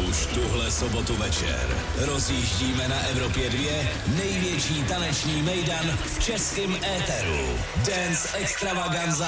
už tuhle sobotu večer rozjíždíme na Evropě 2 největší taneční mejdan v českém éteru. Dance Extravaganza